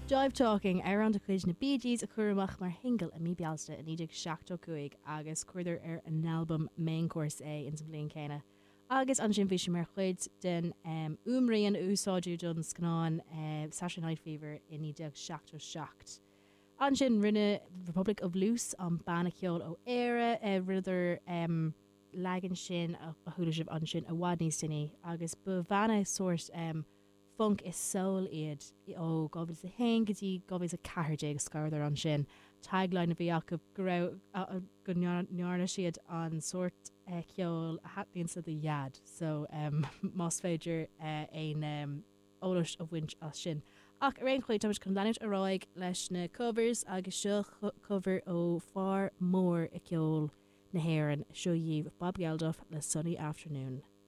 Jive talking around a cuid na Bee Gees a chuach mar hingle a mí bealsta a níidir 16 agus chuidir an album Main Course A in sa blion céine. Agus an sin bhí mar chuid den umraíon úsáidú don scanán Saturday Night Fever in níidir 16. An sin rinne Republic of Loose an banna ceol ó éire riidir legan sin a thuúla an sin a bhhaid níos duine agus bu bhana source funk is soul iad ó gohfuil a hen gotí gohfuil a cahardé scarder an sin tagline a bhíach go nearna siad an sort ceol a hatlíonn sa the yad so más féidir ein ólas a bhaint as sin ach a réon chuid táid chun leanúid aráig leis na covers agus seo cover ó far mór a ceol na hhéireann seo díomh Bob Geldof le Sunny Afternoon.